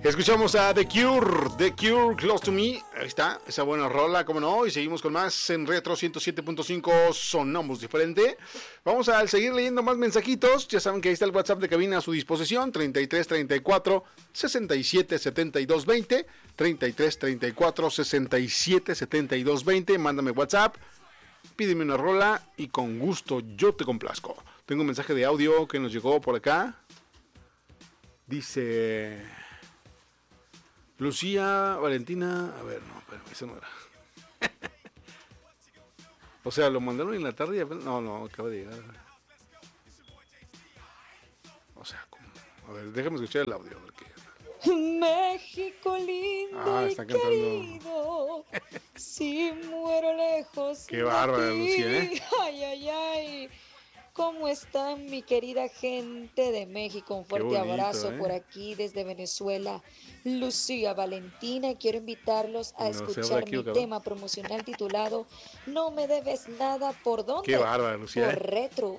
Escuchamos a The Cure, Close to Me. Ahí está, esa buena rola, como no. Y seguimos con más en Retro 107.5. Sonamos diferente. Vamos a seguir leyendo más mensajitos. Ya saben que ahí está el WhatsApp de cabina a su disposición: 33 34 67 72 20. 33 34 67 72 20. Mándame WhatsApp, pídeme una rola y con gusto yo te complazco. Tengo un mensaje de audio que nos llegó por acá. Dice Lucía, Valentina, a ver, no, pero eso no era. O sea, lo mandaron en la tarde y no, acaba de llegar. O sea, ¿cómo? A ver, déjame escuchar el audio. México lindo y querido, si muero lejos. Qué bárbara, Lucía, ¿eh? Ay. ¿Cómo están, mi querida gente de México? Un fuerte abrazo por aquí desde Venezuela. Lucía, Valentina, quiero invitarlos a escuchar mi tema promocional titulado No me debes nada. ¿Por dónde? Qué bárbara, Lucía. Por Retro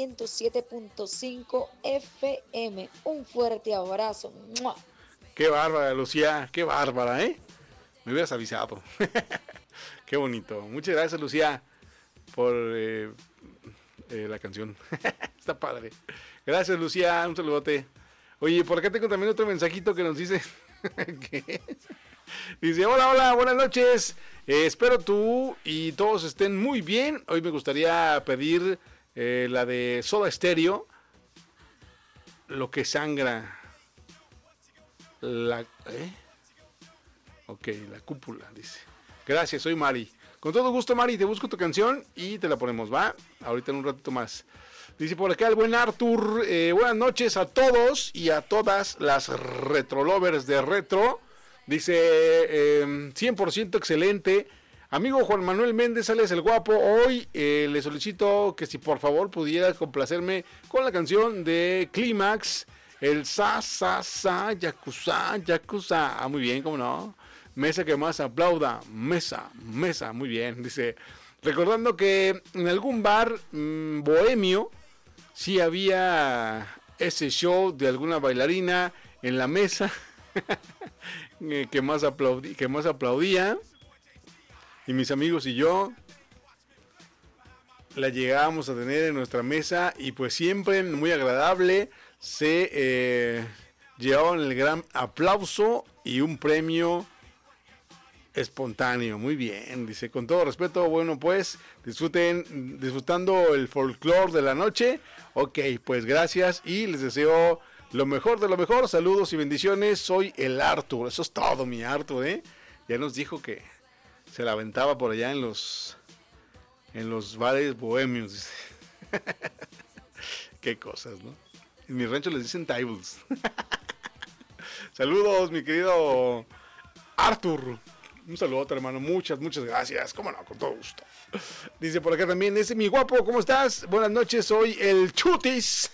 107.5 FM. Un fuerte abrazo. ¡Mua! Qué bárbara, Lucía. Qué bárbara, ¿eh? Me hubieras avisado. Qué bonito. Muchas gracias, Lucía, por la canción. Está padre. Gracias, Lucía. Un saludote. Oye, por acá tengo también otro mensajito que nos dice ¿qué? Dice: hola, buenas noches. Espero tú y todos estén muy bien. Hoy me gustaría pedir la de Soda Stereo, Lo que sangra. Ok, la cúpula, dice. Gracias, soy Mari. Con todo gusto, Mari, te busco tu canción y te la ponemos, ¿va? Ahorita en un ratito más. Dice por acá el buen Arthur: buenas noches a todos y a todas las retrolovers de retro. Dice 100% excelente. Amigo Juan Manuel Méndez, sales el guapo. Hoy le solicito que si por favor pudiera complacerme con la canción de Clímax, el Yakuza. Ah, muy bien, cómo no. Mesa que más aplauda. Mesa. Muy bien. Dice: recordando que en algún bar bohemio sí había ese show de alguna bailarina en la mesa que más aplaudía. Y mis amigos y yo la llegábamos a tener en nuestra mesa y pues siempre muy agradable. Se llevaban el gran aplauso y un premio espontáneo. Muy bien, dice, con todo respeto, bueno, pues disfrutando el folclore de la noche. Ok, pues gracias y les deseo lo mejor de lo mejor. Saludos y bendiciones. Soy el Arthur. Eso es todo, mi Arthur, ya nos dijo que se la aventaba por allá en los bares bohemios, dice. Qué cosas, ¿no? En mi rancho les dicen tables. Saludos, mi querido Arthur. Un saludo, hermano. Muchas gracias. Cómo no, con todo gusto. Dice por acá también: ese mi guapo, ¿cómo estás? Buenas noches, soy el Chutis.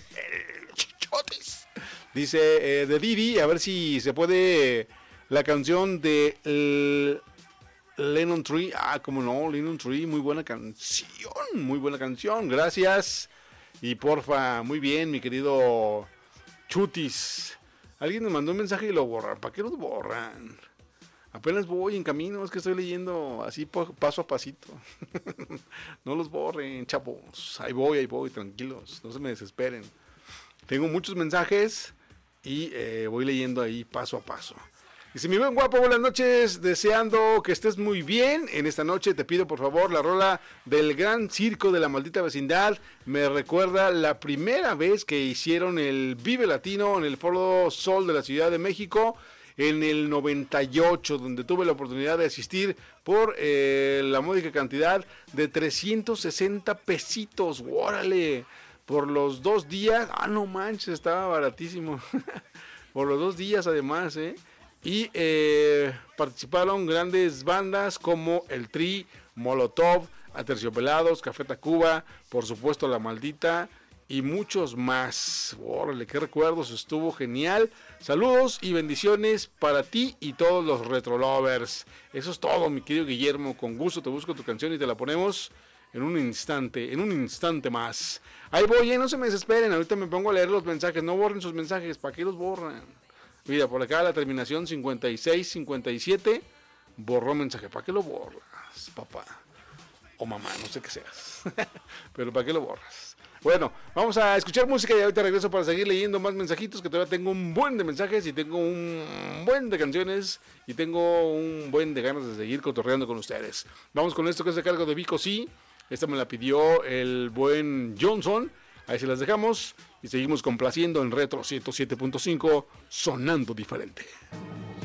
Dice de Didi, a ver si se puede la canción de Lemon Tree. Ah, cómo no, Lemon Tree, muy buena canción. Gracias. Y porfa, muy bien, mi querido Chutis. Alguien me mandó un mensaje y lo borran. ¿Para qué los borran? Apenas voy en camino, es que estoy leyendo así paso a pasito. No los borren, chavos. Ahí voy, tranquilos, no se me desesperen. Tengo muchos mensajes y voy leyendo ahí paso a paso. Dice: mi buen guapo, buenas noches, deseando que estés muy bien. En esta noche te pido por favor la rola del Gran Circo de la Maldita Vecindad. Me recuerda la primera vez que hicieron el Vive Latino en el Foro Sol de la Ciudad de México en el 98, donde tuve la oportunidad de asistir por la módica cantidad de 360 pesitos. ¡Órale! Por los 2 días. Ah, no manches, estaba baratísimo. Por los 2 días además, Y participaron grandes bandas como el Tri, Molotov, Aterciopelados, Café Tacuba, por supuesto La Maldita y muchos más. Órale, qué recuerdos, estuvo genial. Saludos y bendiciones para ti y todos los retrolovers. Eso es todo, mi querido Guillermo. Con gusto te busco tu canción y te la ponemos en un instante más. Ahí voy, no se me desesperen. Ahorita me pongo a leer los mensajes. No borren sus mensajes, ¿para qué los borran? Mira, por acá la terminación 5657 borró mensaje. ¿Para qué lo borras, papá? O mamá, no sé qué seas. Pero ¿para qué lo borras? Bueno, vamos a escuchar música y ahorita regreso para seguir leyendo más mensajitos, que todavía tengo un buen de mensajes y tengo un buen de canciones y tengo un buen de ganas de seguir cotorreando con ustedes. Vamos con esto que es de cargo de Vico C. Esta me la pidió el buen Johnson. Ahí se las dejamos y seguimos complaciendo en Retro 107.5, sonando diferente.